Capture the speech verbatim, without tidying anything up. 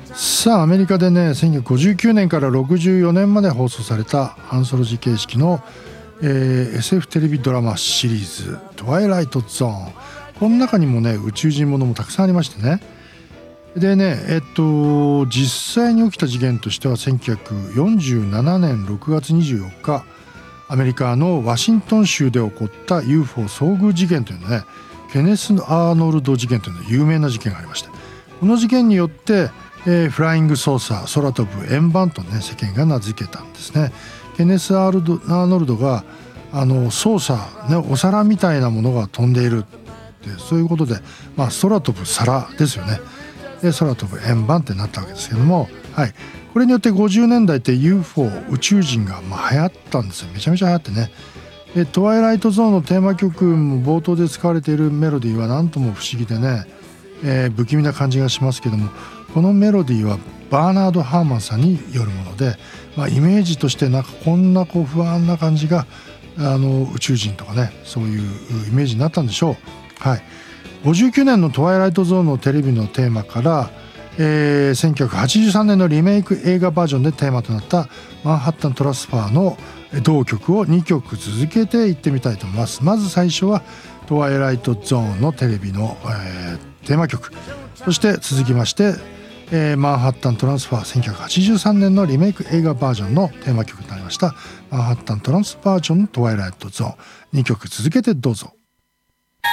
さあアメリカでねせんきゅうひゃくごじゅうきゅうねんからろくじゅうよねんまで放送されたアンソロジー形式の、えー、エスエフ テレビドラマシリーズトワイライトゾーン、この中にもね宇宙人ものもたくさんありましてね。でねえっと実際に起きた事件としてはせんきゅうひゃくよんじゅうななねんろくがつにじゅうよっかアメリカのワシントン州で起こった ユーフォー 遭遇事件というのね、ケネス・アーノルド事件というの有名な事件がありまして、この事件によって、えー、フライングソーサー空飛ぶ円盤とね世間が名付けたんですね。ケネス・アールド・アーノルドがあの操作、ね、お皿みたいなものが飛んでいるって、そういうことで、まあ、空飛ぶ皿ですよね。で空飛ぶ円盤ってなったわけですけども、はい、これによってごじゅうねんだいって ユーフォー 宇宙人がまあ流行ったんですよ。めちゃめちゃ流行ってね。でトワイライトゾーンのテーマ曲も冒頭で使われているメロディーはなんとも不思議でね、えー、不気味な感じがしますけども、このメロディーはバーナード・ハーマンさんによるもので、まあ、イメージとしてなんかこんなこう不安な感じがあの宇宙人とかね、そういうイメージになったんでしょう。はい、ごじゅうきゅうねんのトワイライトゾーンのテレビのテーマから、えー、せんきゅうひゃくはちじゅうさんねんのリメイク映画バージョンでテーマとなったマンハッタントランスファーの同曲をにきょく続けていってみたいと思います。まず最初はトワイライトゾーンのテレビの、えー、テーマ曲、そして続きまして、えー、マンハッタントランスファーせんきゅうひゃくはちじゅうさんねんのリメイク映画バージョンのテーマ曲になりましたマンハッタントランスバージョンのトワイライトゾーン、にきょく続けてどうぞ。